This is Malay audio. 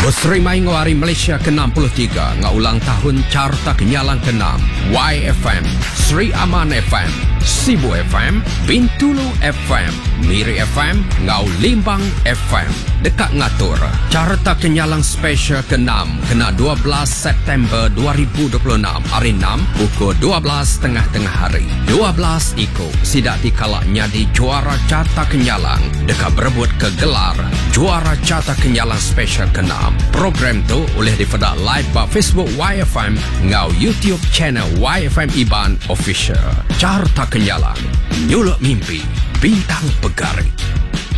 Berserimai ngawari Malaysia ke-63 ngaulang tahun Carta Kenyalang ke-6 YFM, Sri Aman FM, Sibu FM, Bintulu FM, Miri FM, Ngau Limbang FM. Dekat ngatur Carta Kenyalang Special ke-6 kena 12 September 2026 hari 6 pukul 12 tengah-tengah hari. 12 iko sidak dikalak nyadi juara Carta Kenyalang dekat berebut ke gelar juara Carta Kenyalang Special ke-6. Program tu boleh dipedak live pada Facebook YFM ngau YouTube channel YFM Iban Official. Carta Kenyalang, nyuluk mimpi, bintang pegari.